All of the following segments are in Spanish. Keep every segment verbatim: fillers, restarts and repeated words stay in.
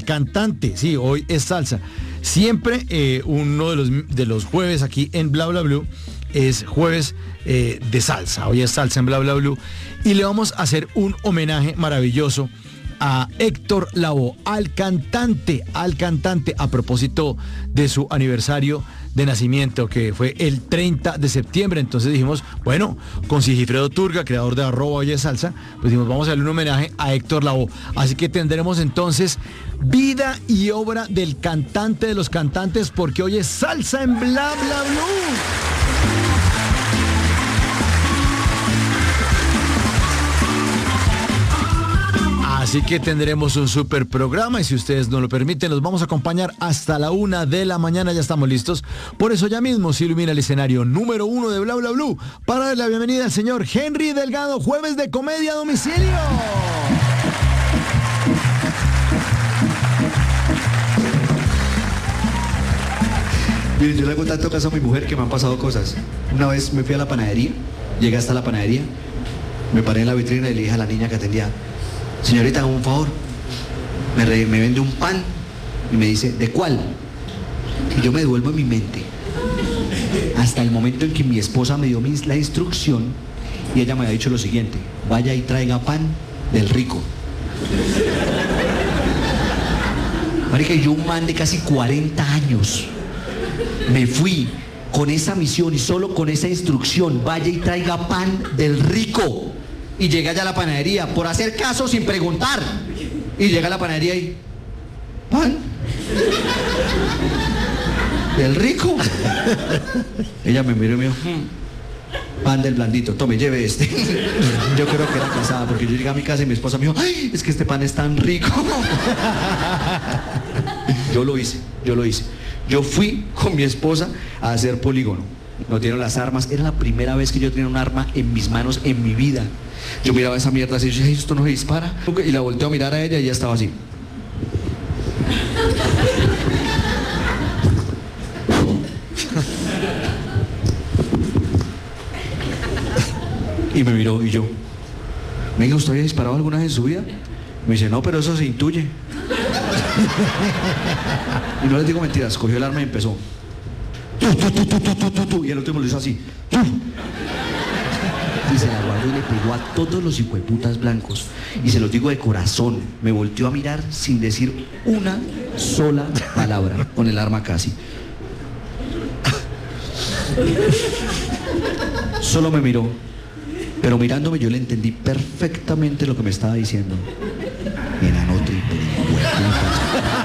cantante. Sí, hoy es salsa. Siempre eh, uno de los, de los jueves aquí en Bla Bla Blue es jueves eh, de salsa. Hoy es salsa en Bla Bla Blue. Y le vamos a hacer un homenaje maravilloso a Héctor Lavoe, al cantante, al cantante, a propósito de su aniversario de nacimiento, que fue el treinta de septiembre. Entonces dijimos, bueno, con Sigifredo Turga, creador de arroba Oye Salsa, pues dijimos, vamos a darle un homenaje a Héctor Lavoe. Así que tendremos entonces vida y obra del cantante de los cantantes, porque hoy es salsa en Bla Bla Blue. Así que tendremos un super programa y si ustedes nos lo permiten, los vamos a acompañar hasta la una de la mañana. Ya estamos listos. Por eso ya mismo se ilumina el escenario número uno de Bla Bla Blue para darle la bienvenida al señor Henry Delgado, jueves de comedia a domicilio. Miren, yo le hago tanto caso a mi mujer que me han pasado cosas. Una vez me fui a la panadería, llegué hasta la panadería, me paré en la vitrina y le dije a la niña que atendía: señorita, haga un favor, me, re, me vende un pan. Y me dice: ¿de cuál? Y yo me devuelvo en mi mente hasta el momento en que mi esposa me dio la instrucción y ella me había dicho lo siguiente: vaya y traiga pan del rico. Marica, yo, un man de casi cuarenta años, me fui con esa misión y solo con esa instrucción: vaya y traiga pan del rico. Y llega allá a la panadería por hacer caso sin preguntar. Y llega a la panadería y... ¿pan? ¿del rico? Ella me miró y me dijo: hmm, pan del blandito, tome, lleve este. Yo creo que era casada, porque yo llegué a mi casa y mi esposa me dijo: ay, es que este pan es tan rico. Yo lo hice, yo lo hice. Yo fui con mi esposa a hacer polígono. Nos dieron las armas. Era la primera vez que yo tenía un arma en mis manos en mi vida. Yo miraba esa mierda así y dije: esto no se dispara. Y la volteo a mirar a ella y ella estaba así. Y me miró y yo: venga, ¿usted había disparado alguna vez en su vida? Me dice: no, pero eso se intuye. Y no les digo mentiras, cogió el arma y empezó. Tu, tu, tu, tu, tu, tu, tu, y el último lo hizo así. Tu. Y se la guardó y le pegó a todos los hijueputas blancos. Y se los digo de corazón, me volteó a mirar sin decir una sola palabra, con el arma casi. Solo me miró, pero mirándome yo le entendí perfectamente lo que me estaba diciendo. Enano triple, hijueputas.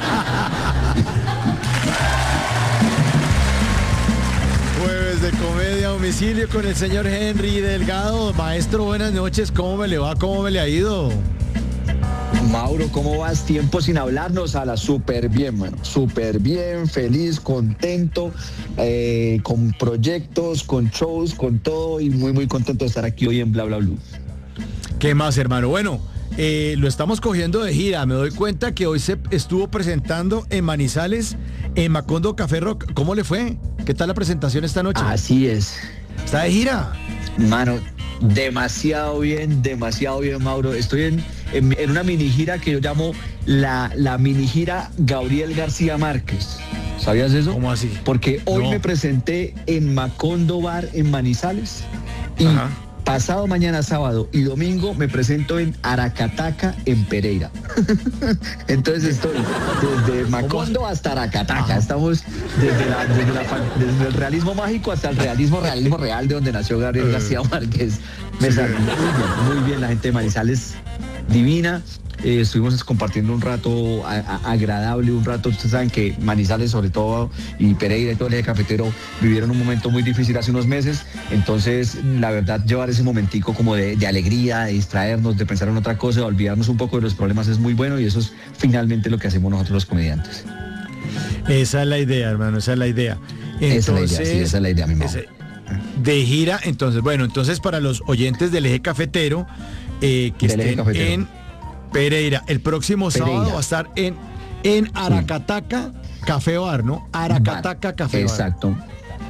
Jueves de comedia a domicilio con el señor Henry Delgado. Maestro, buenas noches. ¿Cómo me le va? ¿Cómo me le ha ido? Mauro, ¿cómo vas? Tiempo sin hablarnos. A la súper bien, mano. Súper bien, feliz, contento, eh, con proyectos, con shows, con todo, y muy, muy contento de estar aquí hoy en Bla Bla Blue. ¿Qué más, hermano? Bueno, eh, lo estamos cogiendo de gira. Me doy cuenta que hoy se estuvo presentando en Manizales, en Macondo Café Rock. ¿Cómo le fue? ¿Qué tal la presentación esta noche? Así es. ¿Está de gira? Mano, demasiado bien, demasiado bien, Mauro. Estoy en, en, en una mini gira que yo llamo la, la mini gira Gabriel García Márquez. ¿Sabías eso? ¿Cómo así? Porque hoy No. me presenté en Macondo Bar en Manizales y Ajá. pasado mañana sábado y domingo me presento en Aracataca en Pereira. Entonces estoy desde Macondo hasta Aracataca. Ajá. Estamos desde, la, desde, la, desde el realismo mágico hasta el realismo, realismo real de donde nació Gabriel uh, García Márquez. Me sí. salió muy bien, muy bien, la gente de Manizales divina. Eh, estuvimos compartiendo un rato a, a, agradable, un rato, ustedes saben que Manizales sobre todo y Pereira y todo el eje cafetero vivieron un momento muy difícil hace unos meses, entonces la verdad llevar ese momentico como de, de alegría, de distraernos, de pensar en otra cosa, de olvidarnos un poco de los problemas es muy bueno y eso es finalmente lo que hacemos nosotros los comediantes. Esa es la idea, hermano, esa es la idea. Entonces, esa es la idea, sí, esa es la idea, mi mamá. De gira, entonces, bueno, entonces para los oyentes del eje cafetero eh, que del estén cafetero. en Pereira, el próximo Pereira. sábado va a estar en, en Aracataca sí. Café Bar, ¿no? Aracataca Bar. Café Exacto. Bar. Exacto.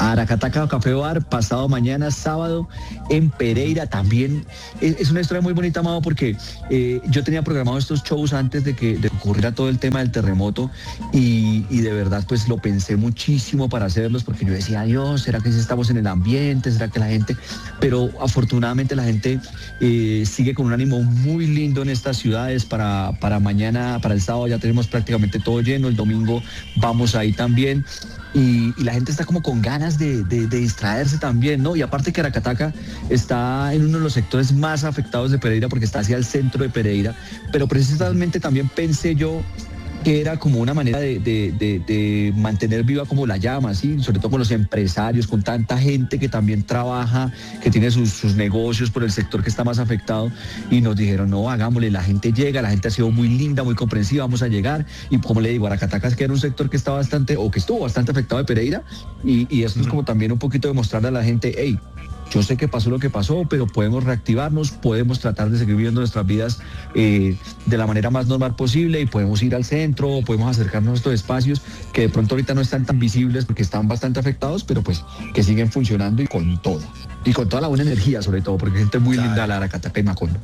Aracataca Café Bar, pasado mañana, sábado, en Pereira también. Es, es una historia muy bonita, Amado, porque eh, yo tenía programado estos shows antes de que de ocurriera todo el tema del terremoto y, y de verdad pues lo pensé muchísimo para hacerlos, porque yo decía, Dios, ¿será que si estamos en el ambiente? ¿Será que la gente? Pero afortunadamente la gente eh, sigue con un ánimo muy lindo en estas ciudades. Para, para mañana, para el sábado ya tenemos prácticamente todo lleno, el domingo vamos ahí también. Y, y la gente está como con ganas de, de, de distraerse también, ¿no? Y aparte que Aracataca está en uno de los sectores más afectados de Pereira porque está hacia el centro de Pereira, pero precisamente también pensé yo que era como una manera de, de, de, de mantener viva como la llama, ¿sí? Sobre todo con los empresarios, con tanta gente que también trabaja, que tiene sus, sus negocios por el sector que está más afectado, y nos dijeron, no, hagámosle, la gente llega, la gente ha sido muy linda, muy comprensiva, vamos a llegar, y como le digo, Aracataca es que era un sector que está bastante, o que estuvo bastante afectado de Pereira, y, y esto es como también un poquito de mostrarle a la gente, hey, yo sé que pasó lo que pasó, pero podemos reactivarnos, podemos tratar de seguir viviendo nuestras vidas eh, de la manera más normal posible y podemos ir al centro, podemos acercarnos a estos espacios que de pronto ahorita no están tan visibles porque están bastante afectados, pero pues que siguen funcionando y con todo. Y con toda la buena energía sobre todo, porque hay gente muy claro. linda, la Aracataca y Macondo.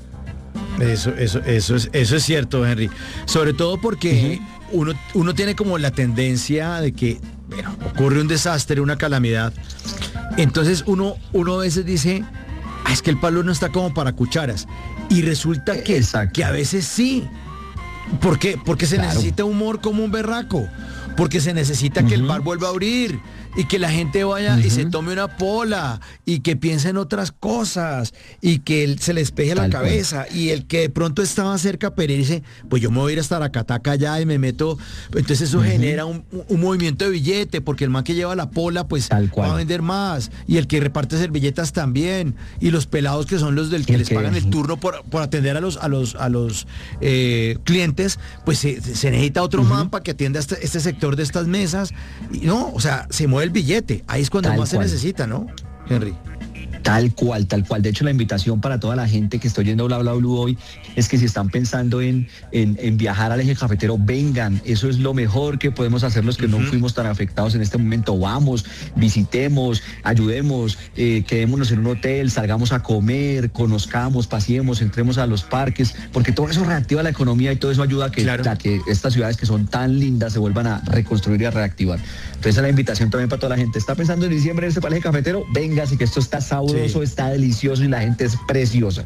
Eso, eso, eso es, eso es cierto, Henry. Sobre todo porque uh-huh. uno, uno tiene como la tendencia de que, bueno, ocurre un desastre, una calamidad. Entonces uno, uno a veces dice, ah, es que el palo no está como para cucharas. Y resulta que, que a veces sí. ¿Por qué? Porque se claro. necesita humor como un berraco. Porque se necesita uh-huh. que el bar vuelva a abrir y que la gente vaya uh-huh. y se tome una pola y que piense en otras cosas y que él se le despeje Tal la cabeza cual. Y el que de pronto estaba cerca a Pereira dice, pues yo me voy a ir hasta Aracataca allá y me meto, entonces eso uh-huh. genera un, un movimiento de billete porque el man que lleva la pola pues va a vender más y el que reparte servilletas también y los pelados que son los del que les que pagan es. el turno por, por atender a los a los a los eh, clientes, pues se, se necesita otro uh-huh. man para que atienda este, este sector de estas mesas y no, o sea, se mueve el billete, ahí es cuando Tal más cual. se necesita, ¿no, Henry? Tal cual, tal cual. De hecho, la invitación para toda la gente que está oyendo Bla Bla Blue hoy es que si están pensando en, en, en viajar al eje cafetero, vengan. Eso es lo mejor que podemos hacer los que uh-huh. no fuimos tan afectados en este momento. Vamos, visitemos, ayudemos, eh, quedémonos en un hotel, salgamos a comer, conozcamos, paseemos, entremos a los parques, porque todo eso reactiva la economía y todo eso ayuda a que, claro. a que estas ciudades que son tan lindas se vuelvan a reconstruir y a reactivar. Entonces, la invitación también para toda la gente. ¿Está pensando en diciembre en este eje cafetero? Venga, así que esto está sabroso. Sí. Está delicioso y la gente es preciosa.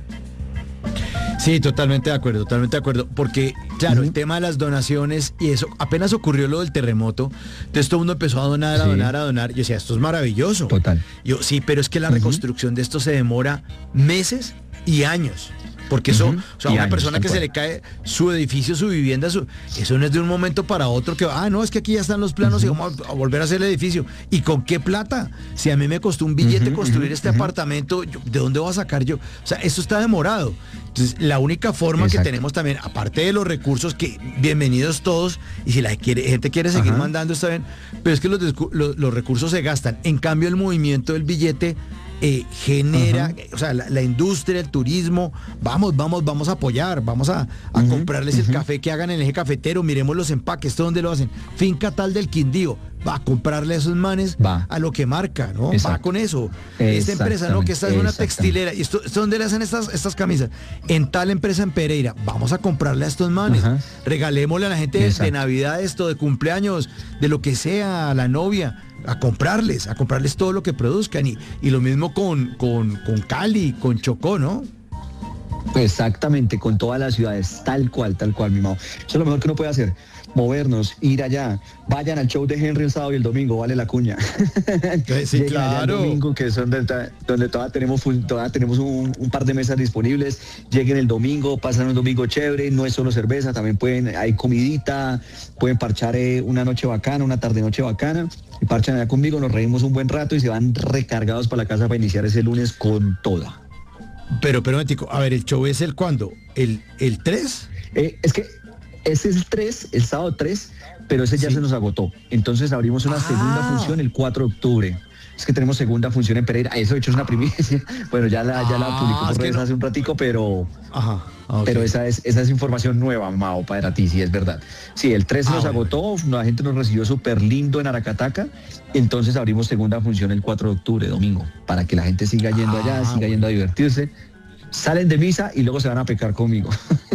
Sí, totalmente de acuerdo, totalmente de acuerdo, porque claro, uh-huh. el tema de las donaciones y eso, apenas ocurrió lo del terremoto, entonces todo el mundo empezó a donar, a sí. donar, a donar, yo decía, esto es maravilloso. Total. Yo, sí, pero es que la uh-huh. reconstrucción de esto se demora meses y años. Porque eso, uh-huh. o sea, y una años, persona que cual. se le cae su edificio, su vivienda, su, eso no es de un momento para otro que, ah, no, es que aquí ya están los planos uh-huh. y vamos a, a volver a hacer el edificio. ¿Y con qué plata? Si a mí me costó un billete uh-huh, construir uh-huh, este uh-huh. apartamento, yo, ¿de dónde voy a sacar yo? O sea, esto está demorado. Entonces, la única forma Exacto. que tenemos también, aparte de los recursos, que bienvenidos todos, y si la quiere, gente quiere seguir uh-huh. mandando, está bien, pero es que los, los, los recursos se gastan. En cambio, el movimiento del billete Eh, genera, uh-huh. o sea, la, la industria, el turismo, vamos, vamos, vamos a apoyar, vamos a, a uh-huh. comprarles uh-huh. el café que hagan en el eje cafetero, miremos los empaques, ¿esto dónde lo hacen? Finca tal del Quindío, va a comprarle a esos manes va. a lo que marca, ¿no? Exacto. Va con eso. Esta empresa, no, que esta es una textilera, y esto, esto dónde le hacen estas, estas camisas, en tal empresa en Pereira, vamos a comprarle a estos manes, uh-huh. regalémosle a la gente de, de Navidad esto, de cumpleaños, de lo que sea, a la novia, a comprarles, a comprarles todo lo que produzcan y, y lo mismo con, con, con Cali, con Chocó, ¿no? Exactamente, con todas las ciudades, tal cual, tal cual, mi mamá. Eso es lo mejor que uno puede hacer, movernos, ir allá, vayan al show de Henry el sábado y el domingo, vale la cuña. Sí, claro. El domingo, que son de, donde todavía tenemos, todavía tenemos un, un par de mesas disponibles, lleguen el domingo, pasan un domingo chévere, no es solo cerveza, también pueden, hay comidita, pueden parchar eh, una noche bacana, una tarde noche bacana, y parchan allá conmigo, nos reímos un buen rato y se van recargados para la casa para iniciar ese lunes con toda. Pero, pero, a ver, ¿el show es el cuándo? ¿El, el tres? Eh, es que ese es el tres, el sábado tres, pero ese ya Sí. se nos agotó. Entonces abrimos una Ah. segunda función el cuatro de octubre. Es que tenemos segunda función en Pereira. Eso de hecho es una primicia. Bueno, ya la, ya la Ah, publicó es por que redes no- hace un ratico, pero... Ajá. Ah, ok. Pero esa es, esa es información nueva, Mao, para ti, sí, es verdad. Sí, el tres Ah, nos bueno. agotó, la gente nos recibió súper lindo en Aracataca, entonces abrimos segunda función el cuatro de octubre, domingo, para que la gente siga yendo Ah, allá, siga bueno. yendo a divertirse. Salen de misa y luego se van a pecar conmigo.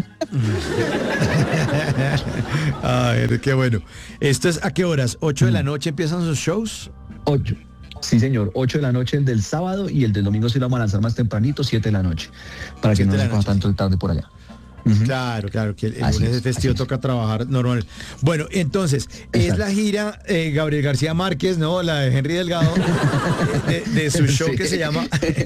A ver, qué bueno. ¿Esto es a qué horas? ¿ocho de la noche empiezan sus shows? Ocho. Sí, señor, ocho de la noche el del sábado y el del domingo sí lo vamos a lanzar más tempranito, siete de la noche, para que Siete no de la nos coja noche, tanto el tarde por allá. Ujú. Claro, claro, que el, el Así lunes es, es festivo, así es. toca trabajar normal. Bueno, entonces, es Exacto. la gira eh, Gabriel García Márquez, ¿no? La de Henry Delgado, de, de su show Sí. que se llama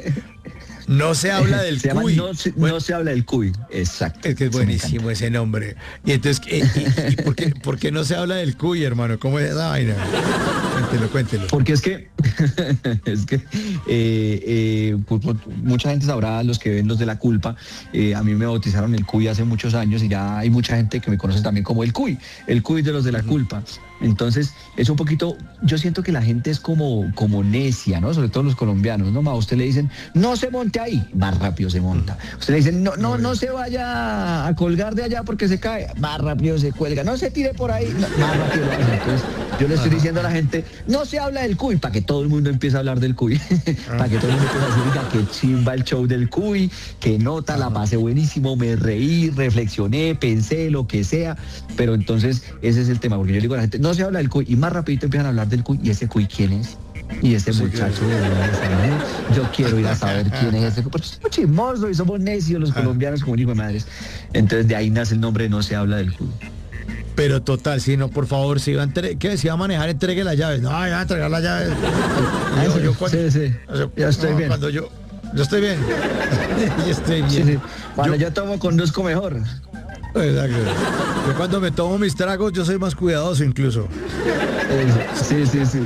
No se habla del Se llama cuy. no, se, Bueno, no se habla del cuy, exacto. es que es Eso me buenísimo ese nombre. Y entonces, eh, y- y ¿por, qué, por qué no se habla del cuy, hermano? ¿Cómo es esa vaina? Cuéntelo, cuéntelo. Porque es que, es que eh, eh, pues, pues, mucha gente sabrá, los que ven los de la culpa, eh, a mí me bautizaron el cuy hace muchos años y ya hay mucha gente que me conoce también como el cuy, el cuy de los de la culpa. Entonces, es un poquito, yo siento que la gente es como, como necia, ¿no? Sobre todo los colombianos, ¿no? Ma, usted le dicen, no se monte ahí, más rápido se monta. Usted le dicen, no, no, no se vaya a colgar de allá porque se cae, más rápido se cuelga. No se tire por ahí, no, más rápido lo hace. Entonces, yo le estoy diciendo a la gente, no se habla del cuy, para que todo el mundo empiece a hablar del cuy. Para que todo el mundo empiece a decir, oiga, qué chimba el show del cuy, qué nota, la pasé buenísimo, me reí, reflexioné, pensé, lo que sea. Pero entonces, ese es el tema, porque yo le digo a la gente, no se habla del cuy, y más rapidito empiezan a hablar del cuy, y ese cuy, ¿quién es? Y ese Sí, muchacho de dónde sale? Yo quiero ir a saber quién es ese cuy, pero somos chismosos y somos necios los Ah. colombianos como un hijo de madres. Entonces de ahí nace el nombre, no se habla del cuy. Pero total, si no, por favor, si va a, entre- ¿qué? Si va a manejar, entregue las llaves. No, ya va a entregar las llaves. Ah, Yo- sí, yo cuando- sí, sí. o sea, Ya estoy no, bien. Cuando yo, yo estoy bien. yo estoy bien. Sí, sí. Cuando Yo- yo, tomo, conduzco mejor. Exacto. Yo cuando me tomo mis tragos, yo soy más cuidadoso incluso. Eso, sí, sí, sí.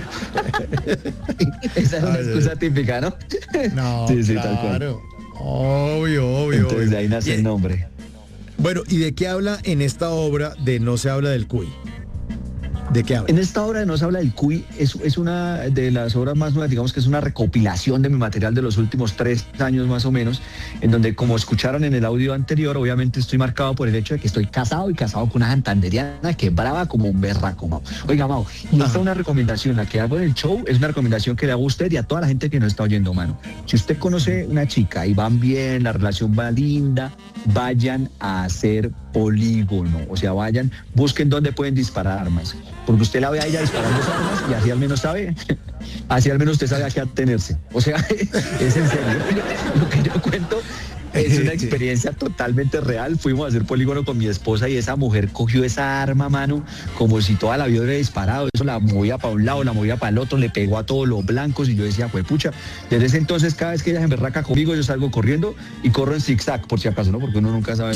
Esa es una Ay, excusa ay. típica, ¿no? No, sí, sí, tal cual. claro. Obvio, obvio. Entonces obvio. de ahí nace Y- el nombre. Bueno, ¿y de qué habla en esta obra de No se habla del cuy? ¿De qué habla? En esta obra de No se habla del cuy, es, es una de las obras más nuevas, digamos que es una recopilación de mi material de los últimos tres años más o menos, en donde, como escucharon en el audio anterior, obviamente estoy marcado por el hecho de que estoy casado y casado con una santanderiana que es brava como un berraco, Mau. Oiga, Mau, y esta es una recomendación, la que hago en el show, es una recomendación que le hago a usted y a toda la gente que nos está oyendo, mano. Si usted conoce una chica y van bien, la relación va linda, vayan a hacer polígono, o sea, vayan, busquen dónde pueden disparar armas, porque usted la ve a ella disparando esas armas y así al menos sabe, así al menos usted sabe a qué atenerse. O sea, es en serio, lo que yo cuento es una experiencia totalmente real. Fuimos a hacer polígono con mi esposa y esa mujer cogió esa arma, mano, como si toda la vida hubiera disparado. Eso la movía para un lado, la movía para el otro, le pegó a todos los blancos y yo decía, pues pucha, desde ese entonces cada vez que ella se emberraca conmigo yo salgo corriendo y corro en zigzag, por si acaso, ¿no? Porque uno nunca sabe.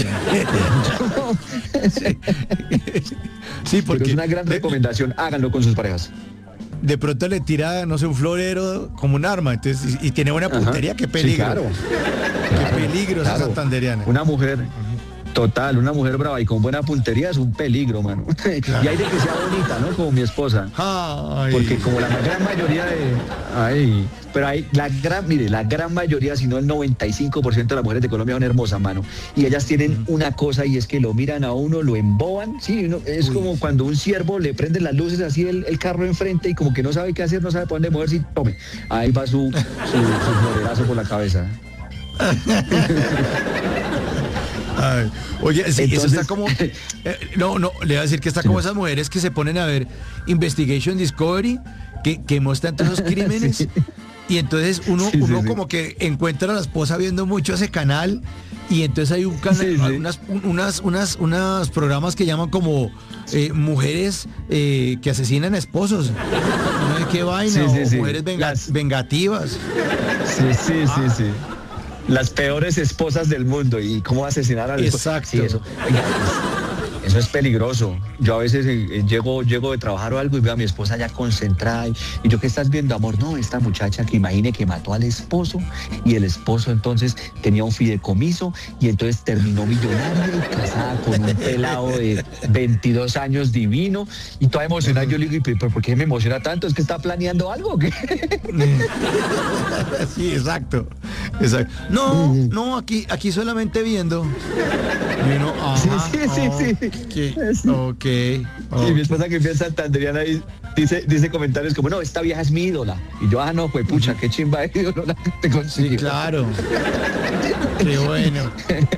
Sí, Porque porque es una gran de, recomendación, háganlo con sus parejas. de pronto le tira, no sé, un florero como un arma, entonces, y, y tiene buena puntería, Ajá. qué peligro. Sí, claro. Qué Claro, peligro esa claro. santanderiana. Una mujer, total, una mujer brava y con buena puntería es un peligro, mano. Y hay de que sea bonita, ¿no? Como mi esposa. Ay. Porque como la gran mayoría de... Ay, pero hay la gran, mire, la gran mayoría, si no el noventa y cinco por ciento de las mujeres de Colombia son hermosas, mano. Y ellas tienen una cosa y es que lo miran a uno, lo emboban, sí, uno- es Uy. como cuando un ciervo le prende las luces así el, el carro enfrente y como que no sabe qué hacer, no sabe por dónde moverse y tome. Ahí va su, su, su florerazo por la cabeza. Ay, oye, sí, eso Entonces- está como... eh, no, no, le voy a decir que está como esas mujeres que se ponen a ver Investigation Discovery, que, que muestran todos esos crímenes, Sí. y entonces uno, Sí, sí, uno sí. como que encuentra a la esposa viendo mucho ese canal, y entonces hay un canal, Sí, sí. unas, unas, unas, unas programas que llaman como eh, mujeres eh, que asesinan a esposos. No sé qué vaina, Sí, sí, o sí. mujeres venga- Las- vengativas. Sí, sí, sí, sí. Las peores esposas del mundo y cómo asesinaron a la esposa. Exacto. Sí, eso. Oiga, es, Eso es peligroso. Yo a veces eh, llego, llego de trabajar o algo y veo a mi esposa ya concentrada. Y, y yo, ¿qué estás viendo, amor? No, esta muchacha que imagine que mató al esposo y el esposo entonces tenía un fideicomiso y entonces terminó millonaria y casada con un pelado de veintidós años divino y toda emocionada. Yo le digo, ¿pero por qué me emociona tanto? ¿Es que está planeando algo o qué? Sí, exacto. exacto. No, no, aquí, aquí solamente viendo. Y uno, ajá, sí, sí, oh, sí, sí. Okay, Sí. okay, okay. Y mi esposa que empieza santanderiana ahí dice, dice comentarios como, no, esta vieja es mi ídola. Y yo, ah, no, pues pucha, qué chimba de ídola que te consiguió. Sí, claro. Qué bueno.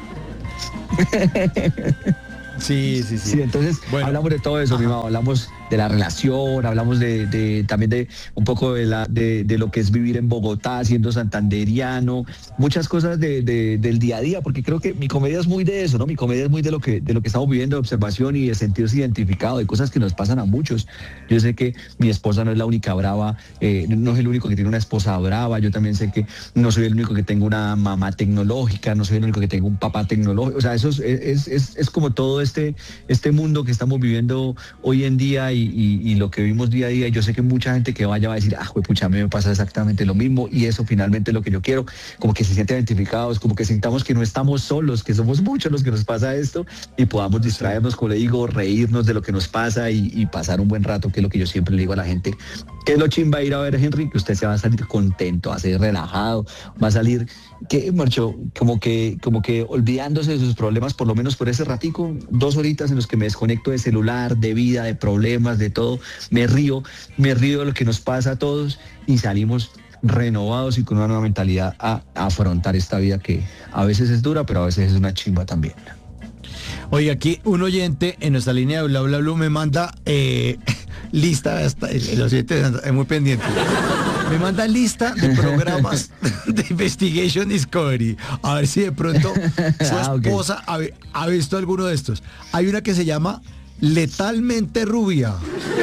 Sí, sí, sí. Sí, entonces Bueno. hablamos de todo eso, mi mamá, hablamos de la relación, hablamos de, de también de un poco de la de, de lo que es vivir en Bogotá, siendo santanderiano, muchas cosas de, de, del día a día, porque creo que mi comedia es muy de eso, ¿no? Mi comedia es muy de lo que de lo que estamos viviendo, de observación y de sentirse identificado, de cosas que nos pasan a muchos. Yo sé que mi esposa no es la única brava, eh, no es el único que tiene una esposa brava, yo también sé que no soy el único que tengo una mamá tecnológica, no soy el único que tengo un papá tecnológico, o sea, eso es, es, es, es como todo este, este mundo que estamos viviendo hoy en día y, y, y lo que vivimos día a día. Yo sé que mucha gente que vaya va a decir, ah, pucha, a mí me pasa exactamente lo mismo y eso finalmente es lo que yo quiero, como que se sienten identificados, como que sintamos que no estamos solos, que somos muchos los que nos pasa esto y podamos distraernos, como le digo, reírnos de lo que nos pasa y, y pasar un buen rato, que es lo que yo siempre le digo a la gente. ¿Qué es lo chimba ir a ver, Henry? Que usted se va a salir contento, va a salir relajado, va a salir, que marchó, como que, como que olvidándose de sus problemas, por lo menos por ese ratico, dos horitas en los que me desconecto de celular, de vida, de problemas, de todo, me río, me río de lo que nos pasa a todos y salimos renovados y con una nueva mentalidad a, a afrontar esta vida que a veces es dura, pero a veces es una chimba también. Oye, aquí un oyente en nuestra línea de bla bla bla me manda eh, lista, hasta, el oyente es muy pendiente, me manda lista de programas de Investigation Discovery, a ver si de pronto su Ah, ok. esposa ha, ha visto alguno de estos. Hay una que se llama Letalmente Rubia.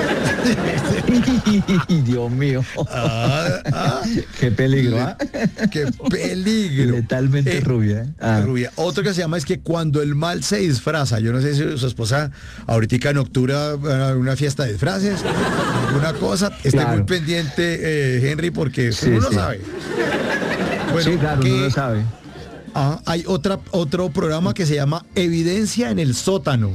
Dios mío. Ah, ah, Qué peligro, ¿ah? qué peligro. Letalmente Eh, rubia. ¿eh? Ah. Rubia. Otro que se llama es que cuando el mal se disfraza. Yo no sé si su esposa ahorita en octubre va a una fiesta de disfraces, alguna cosa. Esté Claro. muy pendiente, eh, Henry, porque Sí, uno no sí. sabe. Bueno, Sí, claro, que- uno lo sabe. ah, hay otra, otro programa que se llama Evidencia en el Sótano.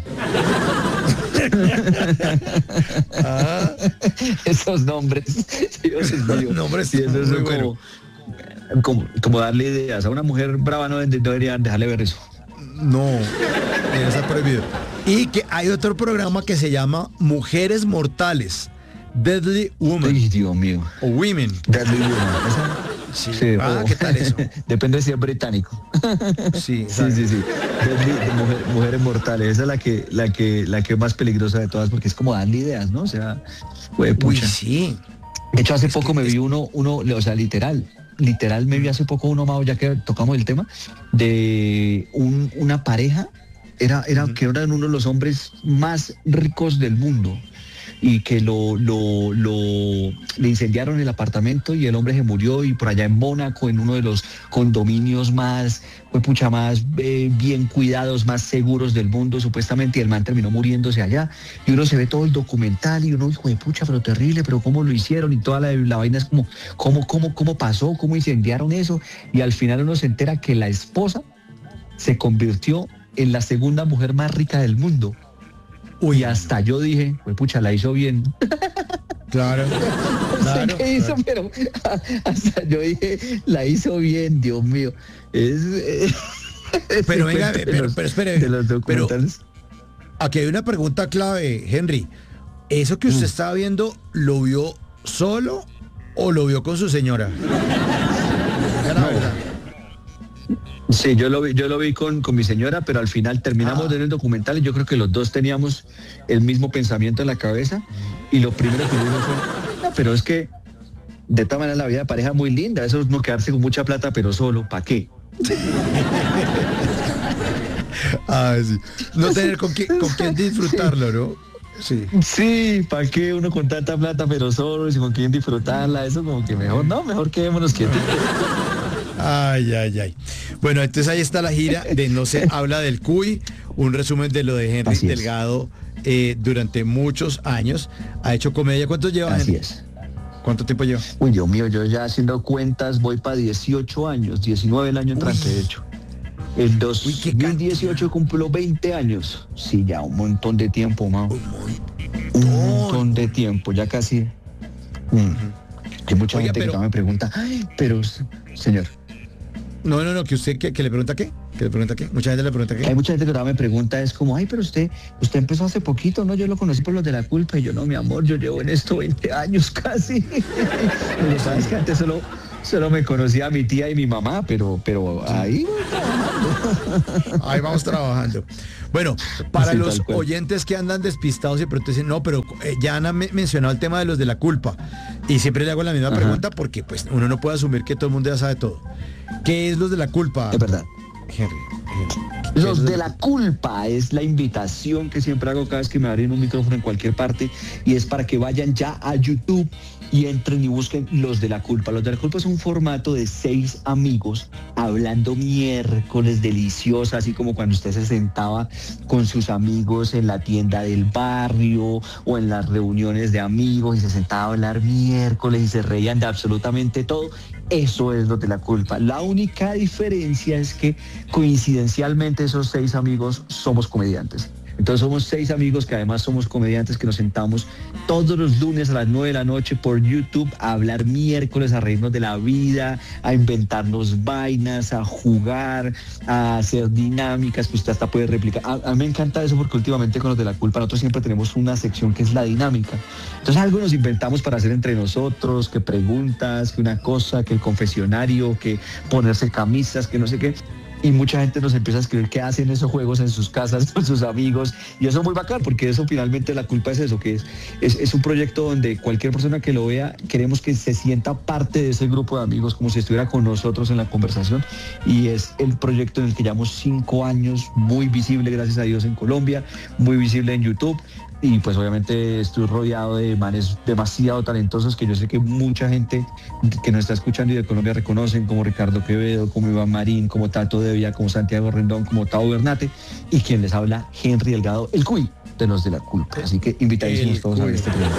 Ah, Esos nombres. Dios mío. Nombres Sí, eso es muy como, como, como darle ideas. A una mujer brava no, no deberían dejarle ver eso. no, está prohibido. Y que hay otro programa que se llama Mujeres Mortales, Deadly Woman Ay, Dios mío. o Women. Deadly Woman. ¿Esa? Sí. Sí, Ah, o- ¿qué tal eso? Depende si es británico. Sí, Sí, sí, sí. Deadly, mujer- mujeres mortales. Esa es la que, la que, la que es más peligrosa de todas porque es como darle ideas, ¿no? O sea, güey, Uy, pucha. sí. De hecho, hace Es poco que me es- vi uno, uno, o sea, literal, literal me vi hace poco uno, Mao, ya que tocamos el tema, de un, una pareja, era, era que eran uno de los hombres más ricos del mundo y que lo, lo, lo le incendiaron el apartamento y el hombre se murió y por allá en Mónaco, en uno de los condominios más, pues pucha, más eh, bien cuidados, más seguros del mundo, supuestamente, y el man terminó muriéndose allá. Y uno se ve todo el documental y uno dijo, de pucha, pero terrible, pero cómo lo hicieron y toda la, la vaina es como, ¿cómo, cómo, cómo pasó? ¿Cómo incendiaron eso? Y al final uno se entera que la esposa se convirtió en la segunda mujer más rica del mundo. Uy, Y hasta yo dije, pues pucha, la hizo bien. claro. No sé Claro, qué hizo, claro. pero hasta yo dije, la hizo bien, Dios mío. Es, eh, Pero ese venga, cuento de pero, los- pero espere. de los Pero documentales. aquí hay una pregunta clave, Henry. ¿Eso que usted Mm. estaba viendo lo vio solo o lo vio con su señora? Diga la No. verdad. Sí, yo lo vi, yo lo vi con, con mi señora, pero al final terminamos Ah. de ver el documental y yo creo que los dos teníamos el mismo pensamiento en la cabeza y lo primero que yo dije fue, "No, pero es que de todas maneras la vida de pareja es muy linda, eso es no quedarse con mucha plata, pero solo, ¿para qué?" Ah, sí. No tener con quién, con quién disfrutarlo, ¿no? Sí. Sí, ¿para qué uno con tanta plata, pero solo, y con quién disfrutarla? Eso como que mejor, no, mejor quedémonos quietos. Ay, ay, ay. Bueno, entonces ahí está la gira de No se habla del Cuy, un resumen de lo de Henry Así es. Delgado eh, durante muchos años. Ha hecho comedia. ¿Cuántos lleva, Así Henry? es. ¿Cuánto tiempo lleva? Uy, Dios mío, yo ya haciendo cuentas voy para dieciocho años, diecinueve el año entrante, de hecho. El dos mil dieciocho cumplo veinte años. Sí, ya un montón de tiempo, Mao. Un montón de tiempo, ya casi. Mm. Hay mucha Oiga, gente pero- que me pregunta, ay, pero, señor, No, no, no, que usted, que, que le pregunta qué, que le pregunta qué, mucha gente le pregunta hay qué. mucha gente que todavía me pregunta, es como, ay, pero usted, usted empezó hace poquito, ¿no? Yo lo conocí por los de la culpa, y yo, no, mi amor, yo llevo en esto veinte años casi. Pero sabes que antes solo, solo me conocía a mi tía y mi mamá, pero, pero ahí voy trabajando. Ahí vamos trabajando. Bueno, para Sí, los tal cual. oyentes que andan despistados y pronto dicen, no, pero eh, ya han me- mencionado el tema de los de la culpa. Y siempre le hago la misma Ajá. pregunta porque pues uno no puede asumir que todo el mundo ya sabe todo. ¿Qué es los de la culpa? Es verdad. Henry, Henry. ¿Qué es Los de la culpa es la invitación que siempre hago cada vez que me abren un micrófono en cualquier parte, y es para que vayan ya a YouTube y entren y busquen Los de la Culpa. Los de la Culpa es un formato de seis amigos hablando miércoles deliciosa, así como cuando usted se sentaba con sus amigos en la tienda del barrio o en las reuniones de amigos y se sentaba a hablar miércoles y se reían de absolutamente todo. Eso es Los de la Culpa. La única diferencia es que coincidencialmente esos seis amigos somos comediantes. Entonces somos seis amigos que además somos comediantes que nos sentamos todos los lunes a las nueve de la noche por YouTube a hablar miércoles, a reírnos de la vida, a inventarnos vainas, a jugar, a hacer dinámicas que usted hasta puede replicar. A, a mí me encanta eso porque últimamente con Los de la Culpa nosotros siempre tenemos una sección que es la dinámica. Entonces algo nos inventamos para hacer entre nosotros, que preguntas, que una cosa, que el confesionario, que ponerse camisas, que no sé qué. Y mucha gente nos empieza a escribir que hacen esos juegos en sus casas con sus amigos, y eso es muy bacán porque eso finalmente la culpa es eso, que es, es, es un proyecto donde cualquier persona que lo vea queremos que se sienta parte de ese grupo de amigos como si estuviera con nosotros en la conversación, y es el proyecto en el que llevamos cinco años, muy visible gracias a Dios en Colombia, muy visible en YouTube. Y pues obviamente estoy rodeado de manes demasiado talentosos que yo sé que mucha gente que nos está escuchando y de Colombia reconocen, como Ricardo Quevedo, como Iván Marín, como Tato Devia, como Santiago Rendón, como Tavo Bernate, y quien les habla, Henry Delgado, el Cuy de Los de la Culpa. Así que invitadísimos El todos a ver Cuy. este proyecto.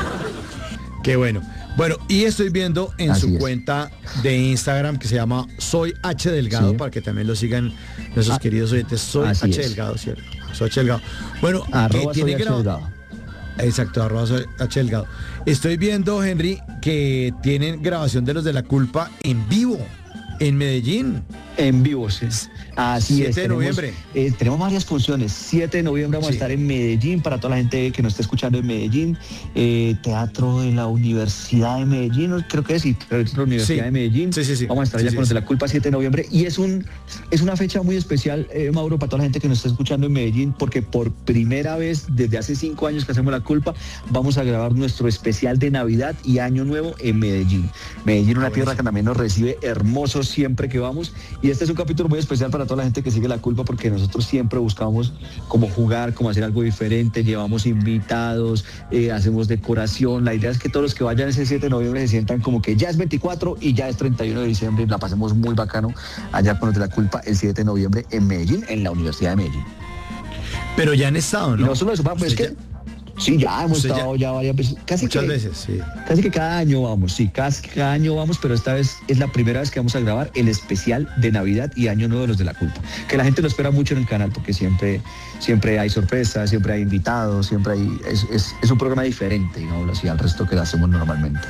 Qué bueno. Bueno, y estoy viendo en Así su es. cuenta de Instagram que se llama Soy H Delgado, Sí. para que también lo sigan nuestros Ah, queridos oyentes. Soy así H es. Delgado, ¿cierto? Soy H Delgado. Bueno, Arroba que tiene soy H graba- Delgado. Exacto, arroba soy H Delgado. Estoy viendo, Henry, que tienen grabación de Los de la Culpa en vivo, en Medellín. En vivo, sí. Así siete es. de tenemos, noviembre. eh, tenemos varias funciones. siete de noviembre vamos Sí. a estar en Medellín, para toda la gente que nos está escuchando en Medellín. Eh, Teatro de la Universidad de Medellín, no, creo que sí, Teatro de la Universidad Sí. de Medellín. Sí, sí, sí. Vamos a estar Sí, ya sí, con Los sí. de la Culpa siete de noviembre. Y es un es una fecha muy especial, eh, Mauro, para toda la gente que nos está escuchando en Medellín, porque por primera vez desde hace cinco años que hacemos La Culpa, vamos a grabar nuestro especial de Navidad y Año Nuevo en Medellín. Medellín, una Ah, tierra buenísimo. que también nos recibe hermoso siempre que vamos. Y este es un capítulo muy especial para toda la gente que sigue La Culpa, porque nosotros siempre buscamos cómo jugar, cómo hacer algo diferente, llevamos invitados, eh, hacemos decoración. La idea es que todos los que vayan ese siete de noviembre se sientan como que ya es veinticuatro y ya es treinta y uno de diciembre, y la pasemos muy bacano allá con Los de la Culpa el siete de noviembre en Medellín, en la Universidad de Medellín. Pero ya han estado, Y ¿no? no solo eso, vamos, es Usted que ya- sí, ya hemos usted ya- estado ya, varias veces, casi Muchas que, veces, sí. Casi que cada año vamos, sí, casi que cada año vamos, pero esta vez es la primera vez que vamos a grabar el especial de Navidad y Año Nuevo de Los de la Culpa. Que la gente lo espera mucho en el canal porque siempre, siempre hay sorpresas, siempre hay invitados, siempre hay. Es, es, es un programa diferente, digámoslo así, al resto que lo hacemos normalmente.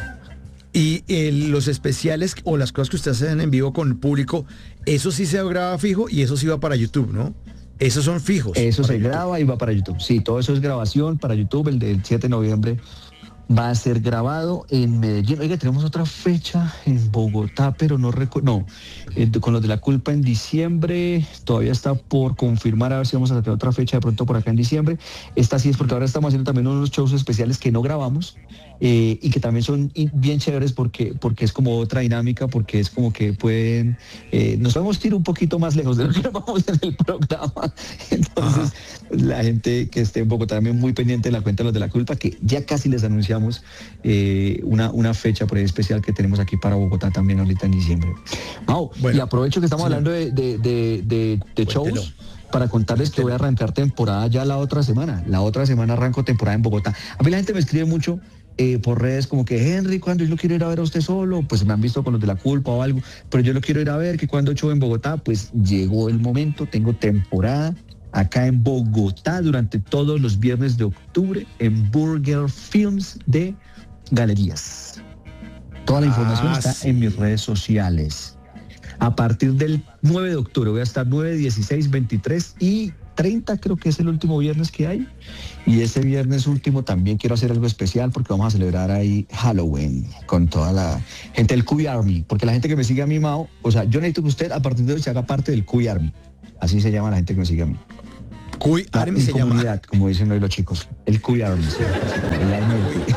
Y eh, los especiales o las cosas que ustedes hacen en vivo con el público, eso sí se graba fijo y eso sí va para YouTube, ¿no? Esos son fijos. Eso para se YouTube. graba y va para YouTube. Sí, todo eso es grabación para YouTube. El del siete de noviembre va a ser grabado en Medellín. Oiga, tenemos otra fecha en Bogotá, pero no recuerdo. No, eh, con Los de la Culpa en diciembre. Todavía está por confirmar, a ver si vamos a sacar otra fecha de pronto por acá en diciembre. Esta sí es porque ahora estamos haciendo también unos shows especiales que no grabamos. Eh, y que también son in- bien chéveres porque, porque es como otra dinámica, porque es como que pueden, eh, nos vamos a ir un poquito más lejos de lo que vamos en el programa. Entonces, la gente que esté en Bogotá también muy pendiente de la cuenta de Los de la Culpa, que ya casi les anunciamos hablamos, eh, una, una fecha por ahí especial que tenemos aquí para Bogotá también ahorita en diciembre. Mau, bueno, y aprovecho que estamos sí. hablando de, de, de, de, de shows para contarles que voy a arrancar temporada ya la otra semana. La otra semana arranco temporada en Bogotá. A mí la gente me escribe mucho eh, por redes como que, Henry, ¿cuándo yo lo quiero ir a ver a usted solo? Pues me han visto con los de La Culpa o algo, pero yo lo quiero ir a ver, que cuando show en Bogotá, pues llegó el momento, tengo temporada acá en Bogotá durante todos los viernes de octubre en Burger Films de Galerías. Toda la información ah, está sí. en mis redes sociales. A partir del nueve de octubre voy a estar nueve, dieciséis, veintitrés y treinta, creo que es el último viernes que hay. Y ese viernes último también quiero hacer algo especial porque vamos a celebrar ahí Halloween con toda la gente del Cuy Army. Porque la gente que me sigue a mí, Mao, o sea, yo necesito que usted a partir de hoy se haga parte del Cuy Army. Así se llama la gente que me sigue a mí. Cuy Army se llama. Como dicen hoy los chicos. El Cuy Army. ¿Sí? El, army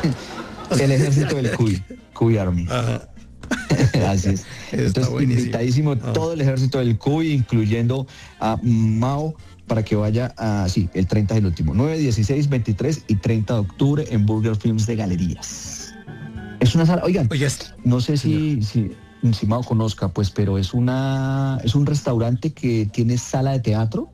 del el ejército del Cuy. Cuy Army. Ajá. Así es. Entonces, invitadísimo ah. todo el ejército del Cuy, incluyendo a Mao, para que vaya a, sí, el treinta es el último, nueve, dieciséis, veintitrés y treinta de octubre en Burger Films de Galerías. Es una sala, oigan, Oye, no sé si, si, si Mao conozca, pues, pero es una, es un restaurante que tiene sala de teatro,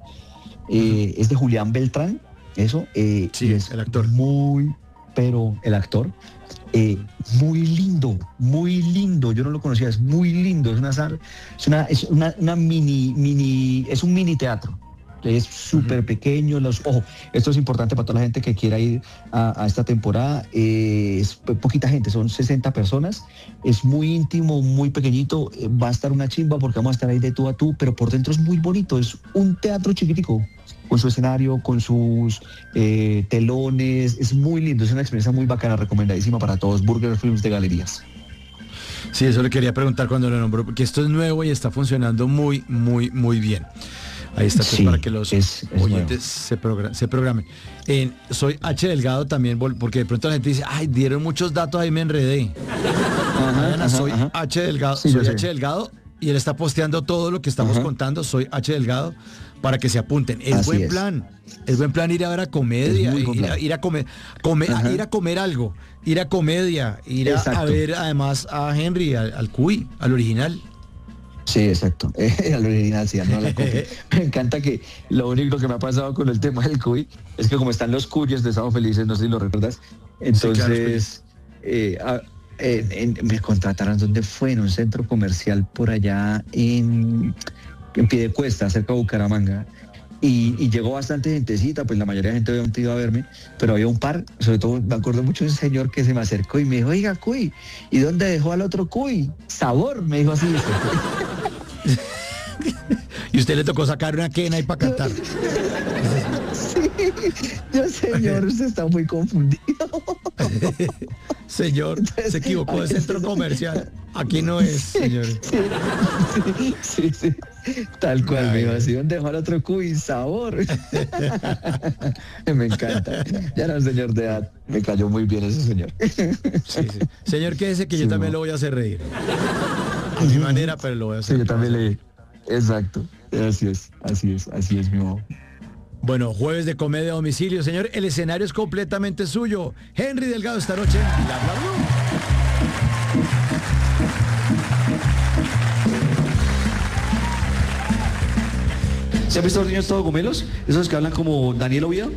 eh, uh-huh. es de Julián Beltrán, eso, eh, sí, es el actor. Muy, pero el actor, Eh, muy lindo, muy lindo, yo no lo conocía, es muy lindo, es una sala, es una, es una, una mini, mini, es un mini teatro, es súper uh-huh. pequeño, los, ojo, esto es importante para toda la gente que quiera ir a, a esta temporada, eh, es poquita gente, son sesenta personas, es muy íntimo, muy pequeñito, eh, va a estar una chimba porque vamos a estar ahí de tú a tú, pero por dentro es muy bonito, es un teatro chiquitico, con su escenario, con sus eh, telones, es muy lindo, es una experiencia muy bacana, recomendadísima para todos, Burger Films de Galerías. Sí, eso le quería preguntar cuando lo nombró, porque esto es nuevo y está funcionando muy, muy, muy bien. Ahí está, pues, sí, para que los es, es oyentes se, progra- se programen. Eh, soy H. Delgado también, porque de pronto la gente dice, ay, dieron muchos datos, ahí me enredé. Ajá, Ana, ajá, soy ajá. H. Delgado, sí, soy H. Delgado, y él está posteando todo lo que estamos ajá. contando, soy H. Delgado, para que se apunten. Es Así buen es. plan. Es buen plan ir a ver a comedia, ir a, ir a comer, comer a, ir a comer algo, ir a comedia, ir a, a ver además a Henry, al, al Cuy, al original. Sí, exacto. Eh, al original, sí, no la copia. Me encanta que lo único que me ha pasado con el tema del Cuy es que como están los cuyes de Estamos Felices, no sé si lo recuerdas, entonces sí, claro, eh, a, en, en, me contrataron, ¿dónde fue? En un centro comercial por allá en... en Piedecuesta, cerca de Bucaramanga, y, y llegó bastante gentecita, pues la mayoría de gente obviamente iba a verme, pero había un par, sobre todo me acuerdo mucho de un señor que se me acercó y me dijo, oiga, Cuy, ¿y dónde dejó al otro Cuy? Sabor, me dijo así. Y usted le tocó sacar una quena ahí para cantar. Sí, yo, señor, usted está muy confundido. Señor, entonces, se equivocó de centro comercial. Aquí no es, señor. Sí, sí, sí, sí. Tal cual, ay, me dijo así, ¿dónde dejó al otro Cuy? Sabor. Me encanta. Ya era un señor de edad. Me cayó muy bien ese señor. Sí, sí. Señor, quédese que sí, yo no. también lo voy a hacer reír. A mi manera, pero lo voy a hacer. Sí, yo también le... Exacto. Así es, así es, así es, mi amor. Bueno, jueves de comedia a domicilio, señor. El escenario es completamente suyo. Henry Delgado esta noche en Bla Bla Blue. ¿Se han visto los niños todos gomelos? Esos que hablan como Daniel Oviedo.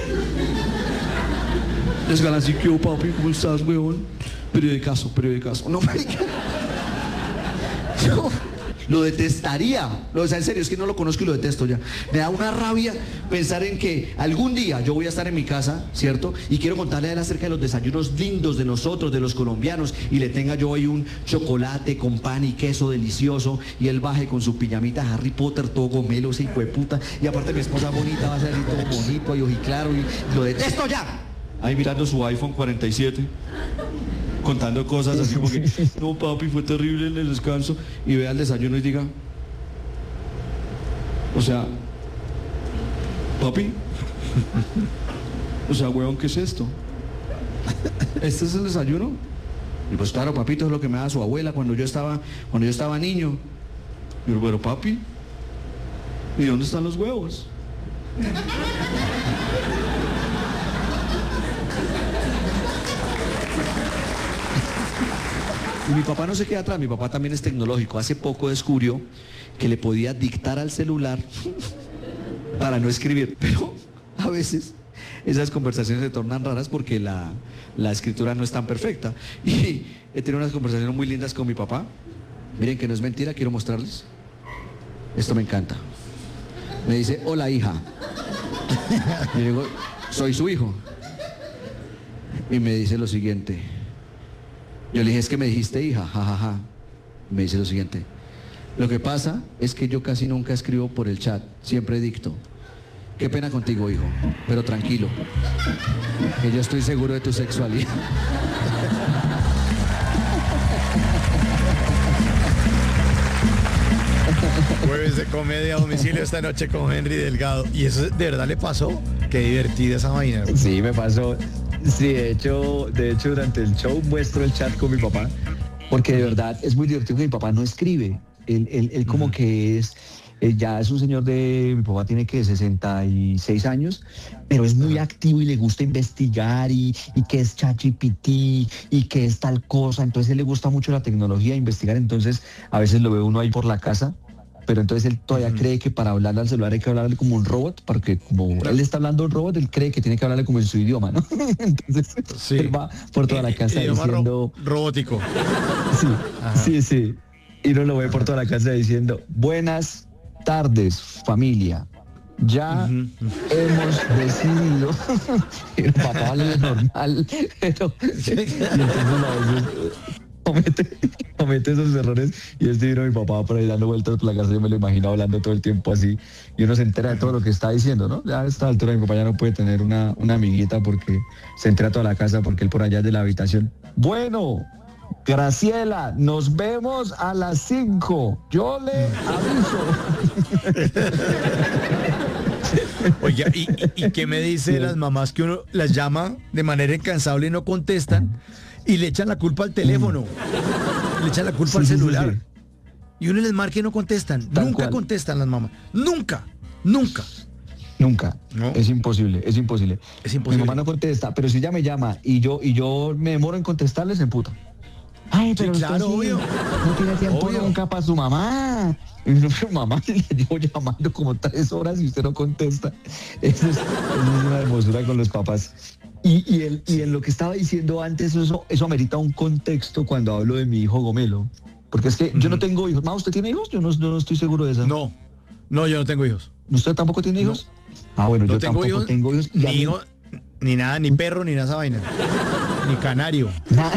Esos que hablan así, ¿qué papi? ¿Cómo estás, weón? Periodicazo, periodicazo. No, marica. Yo lo detestaría. O sea, en serio, es que no lo conozco y lo detesto ya. Me da una rabia pensar en que algún día yo voy a estar en mi casa, ¿cierto? Y quiero contarle a él acerca de los desayunos lindos de nosotros, de los colombianos, y le tenga yo ahí un chocolate con pan y queso delicioso, y él baje con su pijamita Harry Potter, todo gomelo, ese hijo de puta, y aparte mi esposa bonita va a ser todo bonito y ojiclaro, y lo detesto ya. Ahí mirando su iPhone cuarenta y siete. Contando cosas así como que, no papi, fue terrible en el descanso, y vea el desayuno y diga, o sea, papi, o sea, huevón, ¿qué es esto? ¿Este es el desayuno? Y pues claro, papito, es lo que me daba su abuela cuando yo estaba, cuando yo estaba niño. Y yo, pero papi, ¿y dónde están los huevos? Y mi papá no se queda atrás, mi papá también es tecnológico. Hace poco descubrió que le podía dictar al celular para no escribir, pero a veces esas conversaciones se tornan raras porque la, la escritura no es tan perfecta. Y he tenido unas conversaciones muy lindas con mi papá. Miren que no es mentira, quiero mostrarles. Esto me encanta. Me dice, hola hija. Y le digo, soy su hijo. Y me dice lo siguiente. Yo le dije, es que me dijiste hija, jajaja. Ja, ja. Me dice lo siguiente. Lo que pasa es que yo casi nunca escribo por el chat, siempre dicto. Qué pena contigo, hijo, pero tranquilo, que yo estoy seguro de tu sexualidad. Jueves de comedia a domicilio esta noche con Henry Delgado. ¿Y eso de verdad le pasó? Qué divertida esa vaina. Sí, me pasó. Sí, de hecho, de hecho durante el show muestro el chat con mi papá, porque de verdad es muy divertido que mi papá no escribe. Él, él, él como uh-huh. que es, él ya es un señor de, mi papá tiene que sesenta y seis años, pero es muy uh-huh. activo y le gusta investigar y, y que es ChatGPT y que es tal cosa. Entonces a él le gusta mucho la tecnología, investigar. Entonces a veces lo ve uno ahí por la casa. Pero entonces él todavía uh-huh. cree que para hablarle al celular hay que hablarle como un robot, porque como claro. él está hablando un robot, él cree que tiene que hablarle como en su idioma, ¿no? Entonces sí. él va por toda la casa idioma diciendo... Ro- robótico. Sí, Ajá. sí, sí. Y uno lo ve por toda la casa diciendo, buenas tardes, familia. Ya uh-huh. hemos decidido... Y el papá habla normal, pero... y entonces a veces... Comete, comete esos errores y este vino mi papá por ahí dando vueltas por la casa, yo me lo imagino hablando todo el tiempo así y uno se entera de todo lo que está diciendo, ¿no? Ya a esta altura mi papá ya no puede tener una, una amiguita porque se entera toda la casa porque él por allá es de la habitación. Bueno, Graciela, nos vemos a las cinco, yo le aviso. Oiga, ¿y, y, y qué me dice sí. las mamás que uno las llama de manera incansable y no contestan? Y le echan la culpa al teléfono, mm. le echan la culpa sí, al celular. Sí, sí. Y uno les marca y no contestan. Tal nunca cual. Contestan las mamás. Nunca, nunca. Nunca. No. Es imposible, es imposible. Es imposible. Mi mamá no contesta, pero si ella me llama y yo y yo me demoro en contestarle, se emputa. Ay, pero sí, claro, usted obvio. No tiene tiempo obvio. Nunca para su mamá. Y yo, mamá, le llevo llamando como tres horas y usted no contesta. Eso es, eso es una hermosura con los papás. Y, y, el, y en lo que estaba diciendo antes, eso, eso amerita un contexto cuando hablo de mi hijo Gomelo. Porque es que uh-huh. yo no tengo hijos. ¿Ma, usted tiene hijos? Yo no, yo no estoy seguro de eso. No, no, yo no tengo hijos. ¿Usted tampoco tiene hijos? No. Ah, bueno, no yo tengo tampoco hijos, tengo hijos. Ni, hijo, ni nada, ni perro, ni nada esa vaina. Ni canario. Nada,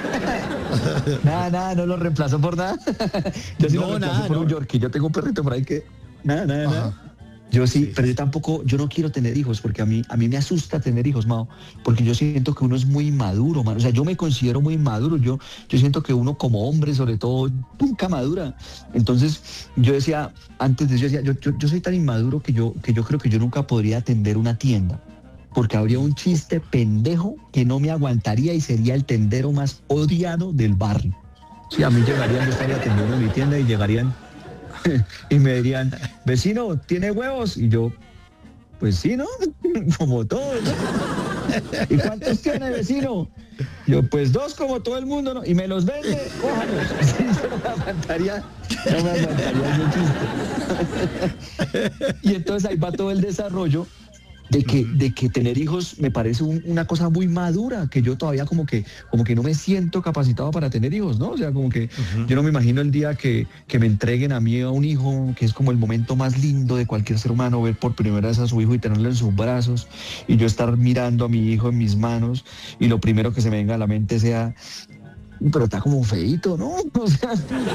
nada, nada, no lo reemplazo por nada. Yo sí no, lo reemplazo nada, por no. un Yorkie. Yo tengo un perrito por ahí que... Nada, nada, Ajá. nada. Yo sí, sí, pero yo tampoco, yo no quiero tener hijos porque a mí, a mí me asusta tener hijos, Mao, porque yo siento que uno es muy inmaduro, man. O sea, yo me considero muy inmaduro, yo, yo siento que uno como hombre, sobre todo, nunca madura. Entonces, yo decía, antes de eso, yo decía, yo, yo, yo soy tan inmaduro que yo, que yo creo que yo nunca podría atender una tienda, porque habría un chiste pendejo que no me aguantaría y sería el tendero más odiado del barrio. Sí, a mí llegarían, yo estaría atendiendo en mi tienda y llegarían y me dirían, vecino, ¿tiene huevos? Y yo, pues sí, ¿no? Como todos, ¿no? ¿Y cuántos tiene, vecino? Yo, pues dos como todo el mundo, ¿no? Y me los vende, cójalos. Sí, yo no me aguantaría, no me aguantaría ese chiste. Y entonces ahí va todo el desarrollo de que, de que tener hijos me parece un, una cosa muy madura, que yo todavía como que, como que no me siento capacitado para tener hijos, ¿no? O sea, como que uh-huh. yo no me imagino el día que, que me entreguen a mí a un hijo, que es como el momento más lindo de cualquier ser humano, ver por primera vez a su hijo y tenerlo en sus brazos, y yo estar mirando a mi hijo en mis manos, y lo primero que se me venga a la mente sea, pero está como feíto, ¿no? O sea,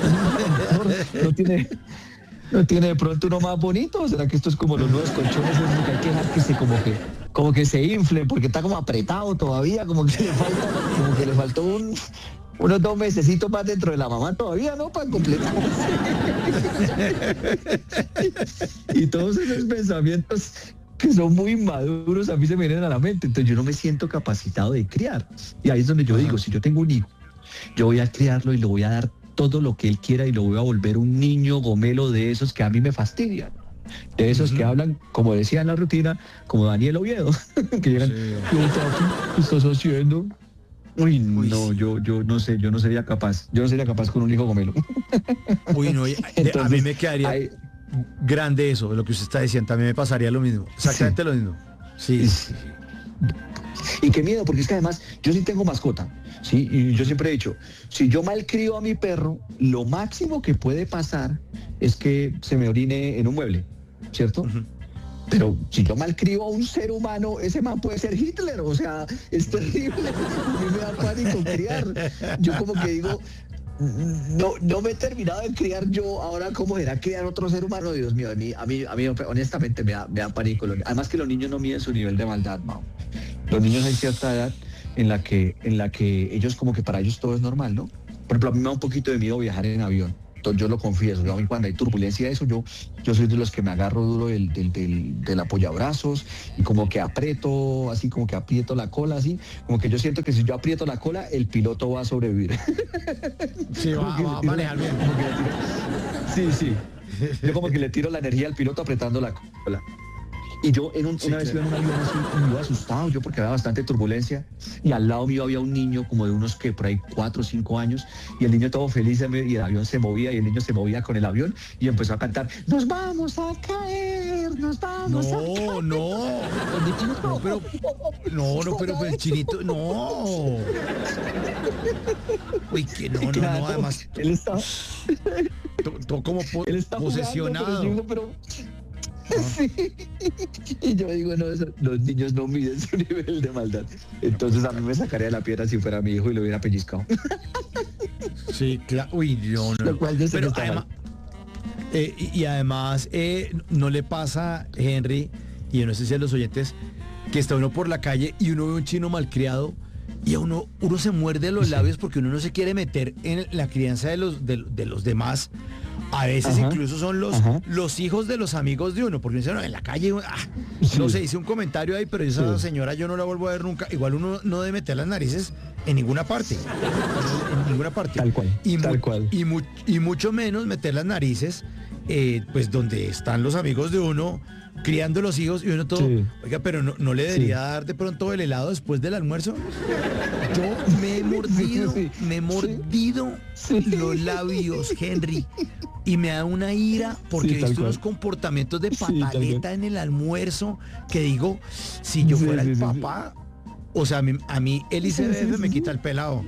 no, no tiene... ¿No tiene de pronto uno más bonito? ¿Será que esto es como los nuevos colchones? Es que hay que dejar que se como que, como que se infle, porque está como apretado todavía, como que le falta, como que le faltó un, unos dos mesecitos más dentro de la mamá todavía, ¿no? Para completar. Y todos esos pensamientos que son muy maduros a mí se me vienen a la mente. Entonces yo no me siento capacitado de criar. Y ahí es donde yo Ajá. digo, si yo tengo un hijo, yo voy a criarlo y le voy a dar todo lo que él quiera y lo voy a volver un niño Gomelo de esos que a mí me fastidian. De esos uh-huh. que hablan, como decía en la rutina, como Daniel Oviedo, que llegan, sí. ¿Qué estás haciendo? Uy, Uy, no, sí. yo, yo no sé, yo no sería capaz. Yo no sería capaz con un hijo gomelo. Uy, no, y- a mí Entonces, me quedaría hay- grande eso, lo que usted está diciendo, también me pasaría lo mismo, exactamente lo mismo. Sí, sí. Y qué miedo, porque es que además yo sí tengo mascota, ¿sí? Y yo siempre he dicho, si yo malcrio a mi perro, lo máximo que puede pasar es que se me orine en un mueble, ¿cierto? Ujú. Pero si yo malcrio a un ser humano, ese man puede ser Hitler, o sea, es terrible. A mí me da pánico criar. Yo como que digo, no, no me he terminado de criar yo, ahora cómo será criar otro ser humano, Dios mío, a mí, a mí, a mí honestamente me da, me da pánico. Además que los niños no miden su nivel de maldad, Mao. Los niños hay cierta edad en la que, en la que ellos como que para ellos todo es normal, ¿no? Por ejemplo, a mí me da un poquito de miedo viajar en avión. Entonces, yo lo confieso, yo, a mí cuando hay turbulencia de eso, yo, yo soy de los que me agarro duro del, del, del, del apoyabrazos y como que aprieto, así como que aprieto la cola, así, como que yo siento que si yo aprieto la cola, el piloto va a sobrevivir. Sí, va, Como que va le a tiro manejar la- bien. como que le tiro- Sí, sí. Yo como que le tiro la energía al piloto apretando la cola. Y yo en un- Sí, una vez iba claro. en un avión así, me iba asustado, yo porque había bastante turbulencia, y al lado mío había un niño como de unos que por ahí cuatro o cinco años, y el niño todo feliz, y el avión se movía, y el niño se movía con el avión, y empezó a cantar, nos vamos a caer, nos vamos a caer. No, no. No, pero, no, no, pero, pero el chinito, no. Uy, que no, no, Claro, no, además, él estaba, to- todo como po- él está posesionado. jugando, pero, pero- Sí. Y yo digo, no, eso- los niños no miden su nivel de maldad. Entonces a mí me sacaría la piedra si fuera mi hijo y lo hubiera pellizcado. Sí, claro. Uy, no, no. Lo cual yo sé que Pero está además, mal. eh, y, y además, eh, no le pasa, Henry, y yo no sé si a los oyentes, que está uno por la calle y uno ve un chino malcriado y a uno, uno se muerde los Sí. labios porque uno no se quiere meter en la crianza de los, de, de los demás. A veces Ajá, incluso son los, ajá. los hijos de los amigos de uno, porque uno dice, no, en la calle, ah, Sí. no sé, hice un comentario ahí, pero esa Sí. señora yo no la vuelvo a ver nunca. Igual uno no debe meter las narices en ninguna parte. En ninguna parte. Tal cual, Y, tal mu- cual. y, mu- y mucho menos meter las narices, eh, pues donde están los amigos de uno, criando los hijos y uno todo. Sí. Oiga, pero no, no le debería Sí. dar de pronto el helado después del almuerzo. Yo me he mordido, Sí, me he mordido Sí. los labios, Henry. Y me da una ira porque Sí, he tal visto cual. unos comportamientos de Sí, tal cual. pataleta en el almuerzo que digo, si yo Sí, fuera sí, el sí, sí. papá, o sea, a mí, a mí el I C B F Sí, sí, me sí. quita el pelado.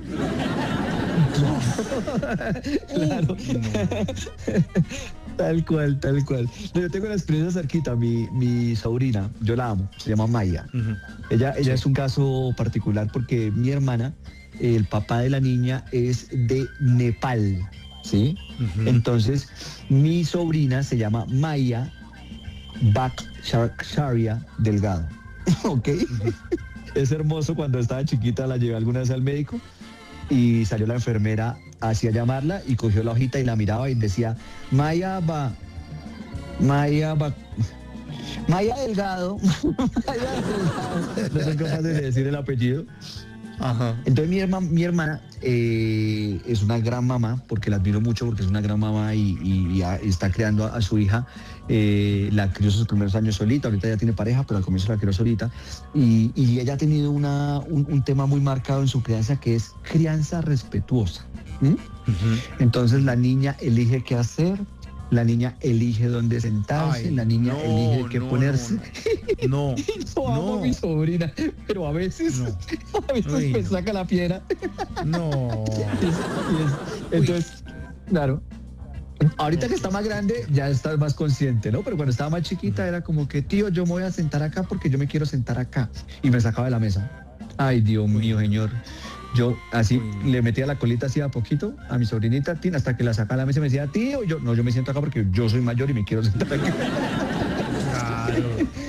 Claro. Tal cual, tal cual. No, yo tengo una experiencia cerquita, mi, mi sobrina, yo la amo, se llama Maya. Ujú. Ella, ella es un caso particular porque mi hermana, el papá de la niña es de Nepal, ¿sí? Ujú. Entonces, mi sobrina se llama Maya Baksharia Delgado, ¿ok? Es hermoso, cuando estaba chiquita la llevé alguna vez al médico y salió la enfermera hacia llamarla y cogió la hojita y la miraba y decía, Maya va, Maya va, Maya Delgado, Maya Delgado. No son capaces de decir el apellido. Ajá. Entonces mi, herma- mi hermana eh, es una gran mamá, porque la admiro mucho, porque es una gran mamá y, y- y a- está creando a, a su hija. Eh, la crió sus primeros años solita, ahorita ya tiene pareja, pero al comienzo la crió solita. Y, y ella ha tenido una, un, un tema muy marcado en su crianza, que es crianza respetuosa. ¿m? Ujú. Entonces la niña elige qué hacer, la niña elige dónde sentarse, Ay, la niña no, elige qué no, ponerse. No, Yo amo no, a mi sobrina, pero a veces, No. a veces Uy, me no. saca la piedra. no. Y es- y es- entonces, claro. Ahorita que está más grande, ya estás más consciente, ¿no? Pero cuando estaba más chiquita era como que, tío, yo me voy a sentar acá porque yo me quiero sentar acá. Y me sacaba de la mesa. Ay, Dios mío, señor. Yo así Uy. le metía la colita así a poquito a mi sobrinita, Tina, hasta que la sacaba de la mesa y me decía, tío, yo, no, yo me siento acá porque yo soy mayor y me quiero sentar acá. Claro.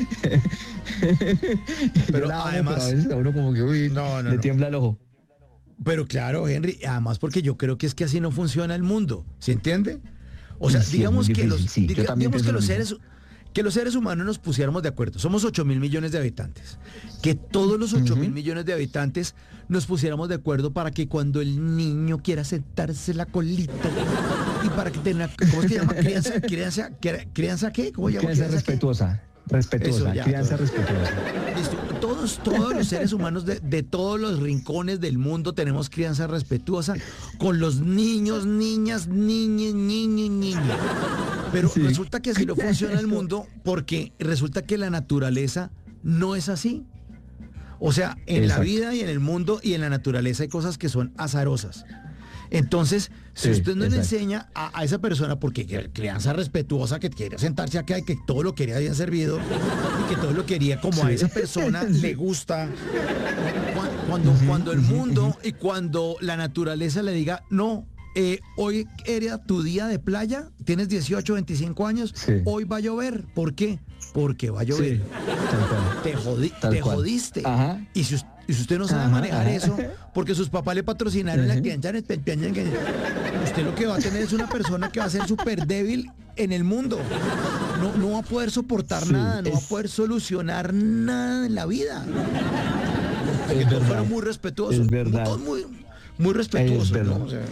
Yo Pero la amo, además- pero a veces a uno como que, uy, No, no, le no. tiembla el ojo. Pero claro, Henry, además porque yo creo que es que así no funciona el mundo, ¿se entiende? O sea, Sí, es digamos muy que difícil, los, sí, yo diga- también digamos pienso que lo los mismo. seres que los seres humanos nos pusiéramos de acuerdo. Somos ocho mil millones de habitantes. Que todos los ocho mil Ujú. millones de habitantes nos pusiéramos de acuerdo para que cuando el niño quiera sentarse la colita y para que tenga, ¿cómo es que se llama? Crianza, crianza, cri- crianza ¿qué? ¿Cómo se llama? Crianza ¿Crianza qué? respetuosa, respetuosa, Eso, ya, crianza todo. respetuosa. Listo. todos, todos los seres humanos de, de todos los rincones del mundo tenemos crianza respetuosa con los niños, niñas, niñas, niños, niños. Pero sí. Resulta que así no funciona el mundo porque resulta que la naturaleza no es así. O sea, en Exacto. la vida y en el mundo y en la naturaleza hay cosas que son azarosas. Entonces, si sí, usted no exacto. le enseña a, a esa persona, porque crianza respetuosa, que quiere sentarse acá y que todo lo quería bien servido, y que todo lo quería como sí. a esa persona le gusta, cuando, cuando el mundo y cuando la naturaleza le diga, no, eh, hoy era tu día de playa, tienes dieciocho, veinticinco años, sí. hoy va a llover. ¿Por qué? Porque va a llover. Sí. Te, jodi te jodiste. Ajá. Y si usted Y si usted no sabe ajá, manejar ajá. eso, porque sus papás le patrocinaron uh-huh. la crianza, usted lo que va a tener es una persona que va a ser súper débil en el mundo. No, no va a poder soportar sí, nada, no es... va a poder solucionar nada en la vida. Es todos fueron muy respetuosos. Es verdad. Todos muy, muy respetuosos. ¿No? O sea,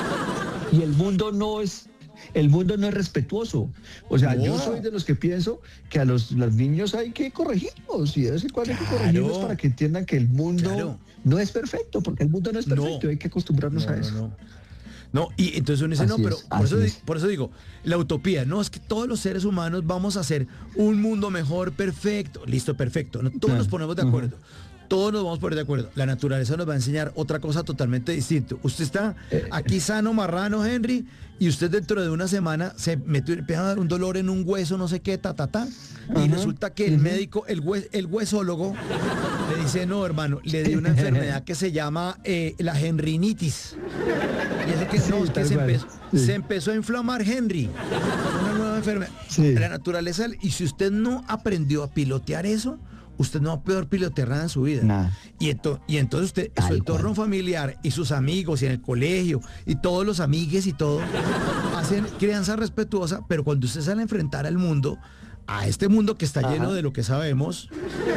y el mundo no es... El mundo no es respetuoso. O sea, no. yo soy de los que pienso que a los, los niños hay que corregirlos y de vez en cuando claro. hay que corregirlos para que entiendan que el mundo claro. no es perfecto, porque el mundo no es perfecto, no. hay que acostumbrarnos no, a eso. No, no. No, y entonces uno dice, así no, pero es, por, eso, por eso digo, la utopía, no, es que todos los seres humanos vamos a hacer un mundo mejor, perfecto, listo, perfecto, no, todos claro. nos ponemos de acuerdo. Uh-huh. Todos nos vamos a poner de acuerdo. La naturaleza nos va a enseñar otra cosa totalmente distinta. Usted está aquí sano, marrano, Henry, y usted dentro de una semana se metió, empieza a dar un dolor en un hueso, no sé qué, ta, ta, ta. Y uh-huh. resulta que el uh-huh. médico, el, hue el huesólogo, le dice, no, hermano, le dio una enfermedad que se llama eh, la henrinitis. Y es que, sí, no, es que se empezó, sí. se empezó a inflamar Henry. Una nueva enfermedad. Sí. La naturaleza, y si usted no aprendió a pilotear eso, usted no va a poder pilotear nada en su vida. Nah. Y, ento y entonces usted, Tal su entorno cual. familiar y sus amigos y en el colegio y todos los amigues y todo, hacen crianza respetuosa, pero cuando usted sale a enfrentar al mundo, a este mundo que está Ajá. lleno de lo que sabemos,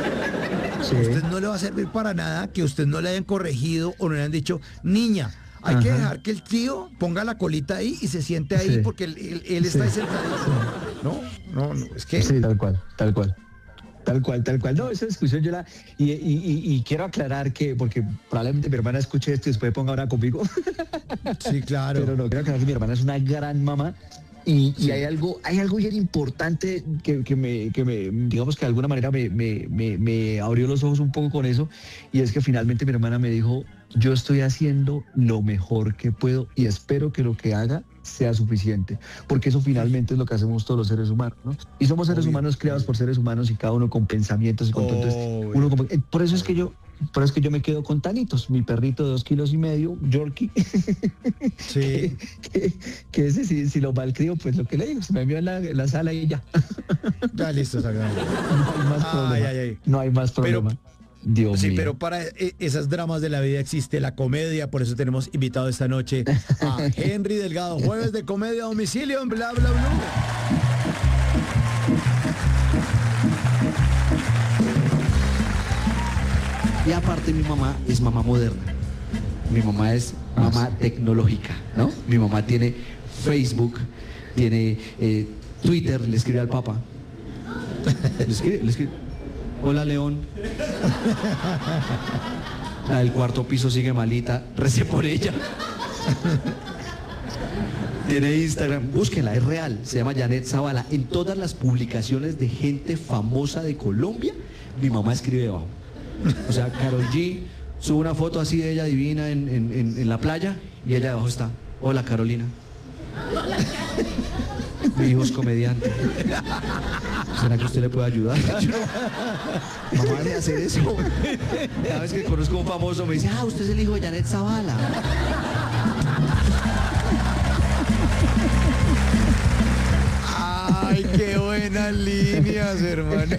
sí. usted no le va a servir para nada que usted no le hayan corregido o no le hayan dicho, niña, hay Ajá. que dejar que el tío ponga la colita ahí y se siente ahí sí. porque él, él, él está sí. ahí sentadito. Sí. No, no, no, es que... Sí, tal cual, tal cual. Tal cual, tal cual. No, esa discusión yo la... Y, y, y, y quiero aclarar que, porque probablemente mi hermana escuche esto y después ponga ahora conmigo. Sí, claro. Pero no, quiero aclarar que mi hermana es una gran mamá. Y, sí. y hay algo, hay algo bien importante que, que, me, que me, digamos que de alguna manera me, me, me, me abrió los ojos un poco con eso. Y es que finalmente mi hermana me dijo, yo estoy haciendo lo mejor que puedo y espero que lo que haga sea suficiente, porque eso finalmente es lo que hacemos todos los seres humanos, ¿no? Y somos seres Obvio. humanos creados por seres humanos y cada uno con pensamientos y con oh, entonces, uno con, por eso es que yo por eso es que yo me quedo con Tanitos, mi perrito de dos kilos y medio, Yorkie. Sí. que, que, que ese si, si lo malcrio, pues lo que le digo, se me envió en la, en la sala y ya. Ya listo, sagrado. No hay más problema. Ay, ay, ay. No hay más problema. Pero, Dios sí, mío. pero para esas dramas de la vida existe la comedia, por eso tenemos invitado esta noche a Henry Delgado, jueves de comedia a domicilio en Bla Bla Blue. Y aparte mi mamá es mamá moderna, mi mamá es mamá tecnológica, ¿no? Mi mamá tiene Facebook, tiene eh, Twitter, le escribe al Papa, le escribe, le escribe. Hola, León. La del cuarto piso sigue malita. Recé por ella. Tiene Instagram. Búsquenla, es real. Se llama Janet Zavala. En todas las publicaciones de gente famosa de Colombia, mi mamá escribe debajo. O sea, Karol G sube una foto así de ella divina en, en, en, en la playa y ella debajo está. Hola, Carolina. Mi hijo es comediante. ¿Será que usted le puede ayudar? Mamá, de hacer eso. Cada vez que conozco a un famoso me dice, ah, usted es el hijo de Janet Zavala. Ay, qué buenas líneas, hermano.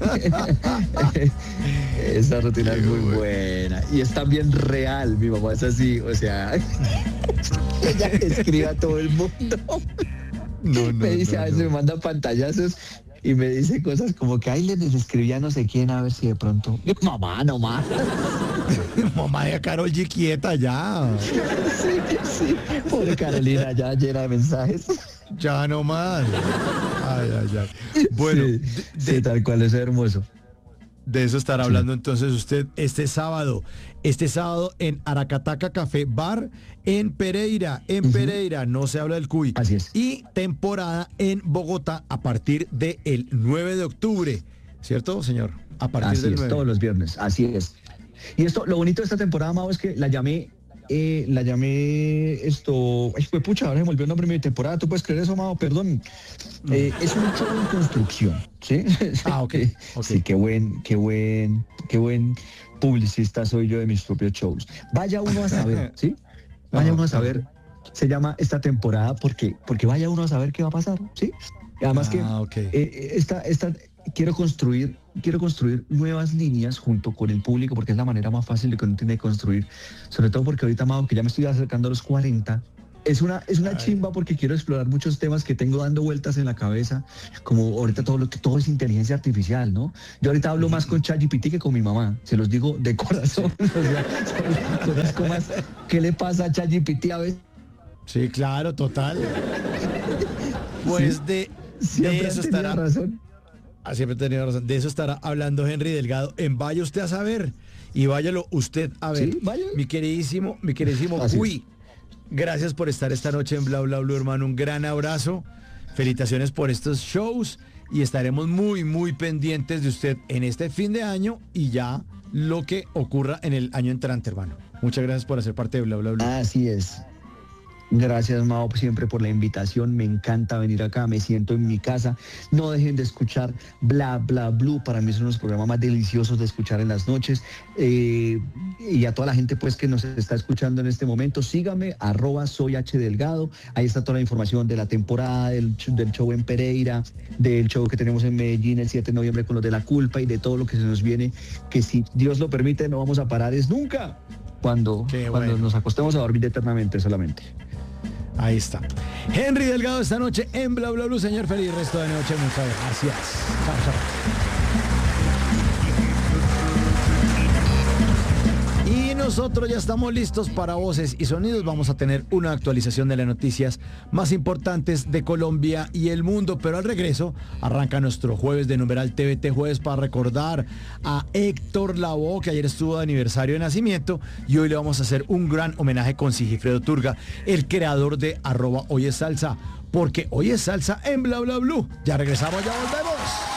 Esa rutina qué es muy bueno. buena. Y es también real, mi mamá es así, o sea, ella escribe a todo el mundo. No, no, me dice, no, a veces no. me manda pantallazos y me dice cosas como que ahí les escribía no sé quién a ver si de pronto. Yo, mamá, no más. Mamá de Karol G quieta ya. Sí, sí. Pobre Carolina, ya llena de mensajes. Ya no más. Ay, ay, ay. Bueno, sí, de, sí, tal cual, es hermoso. De eso estará hablando entonces usted este sábado. Este sábado en Aracataca Café Bar en Pereira. En uh-huh. Pereira, no se habla del cuy. Así es. Y temporada en Bogotá a partir del nueve de octubre. ¿Cierto, señor? A partir así del es, nueve. Todos los viernes. Así es. Y esto, lo bonito de esta temporada, Mau, es que la llamé... Eh, la llamé esto, ay, fue pucha, ahora se me olvidó el nombre de mi temporada, ¿tú puedes creer eso, Mao? Perdón. Eh, es un show en construcción, ¿sí? Ah, ok. okay. Sí, qué buen, qué buen, qué buen publicista soy yo de mis propios shows. Vaya uno a saber, ¿sí? Vaya uno a saber, se llama esta temporada porque, porque vaya uno a saber qué va a pasar, ¿sí? Y además que ah, okay. eh, esta, esta, quiero construir quiero construir nuevas líneas junto con el público porque es la manera más fácil de que uno tiene que construir, sobre todo porque ahorita, Mao, que ya me estoy acercando a los cuarenta, es una, es una chimba porque quiero explorar muchos temas que tengo dando vueltas en la cabeza, como ahorita todo lo que todo es inteligencia artificial, ¿no? Yo ahorita hablo más con ChatGPT que con mi mamá, se los digo de corazón. O sea, son, son las cosas, ¿qué le pasa a ChatGPT a veces? Sí, claro, total. Pues sí, de, de eso estará... razón. Ah, siempre he tenido razón. De eso estará hablando Henry Delgado en Vaya Usted a Saber. Y váyalo usted a ver. Sí, vaya. Mi queridísimo, mi queridísimo Cuy. Gracias por estar esta noche en Bla Bla Blue, hermano. Un gran abrazo. Felicitaciones por estos shows. Y estaremos muy, muy pendientes de usted en este fin de año y ya lo que ocurra en el año entrante, hermano. Muchas gracias por hacer parte de Bla Bla Blue. Así es. Gracias, Mao, siempre por la invitación. Me encanta venir acá, me siento en mi casa. No dejen de escuchar Bla Bla Blue. Para mí son los programas más deliciosos de escuchar en las noches. Eh, y a toda la gente pues que nos está escuchando en este momento, sígame, arroba soy H Delgado. Ahí está toda la información de la temporada, del, del show en Pereira, del show que tenemos en Medellín el siete de noviembre con los de La Culpa y de todo lo que se nos viene, que si Dios lo permite no vamos a parar es nunca. Cuando, Qué cuando bueno. nos acostemos a dormir eternamente solamente. Ahí está. Henry Delgado esta noche en Bla Bla Blue. Señor, feliz resto de noche. Muchas gracias. Chao, chao. Y nosotros ya estamos listos para Voces y Sonidos. Vamos a tener una actualización de las noticias más importantes de Colombia y el mundo. Pero al regreso arranca nuestro jueves de numeral T V T Jueves para recordar a Héctor Lavoe, que ayer estuvo de aniversario de nacimiento. Y hoy le vamos a hacer un gran homenaje con Sigifredo Turga, el creador de arroba Hoy es Salsa. Porque hoy es salsa en Bla Bla Blue. Ya regresamos, ya volvemos.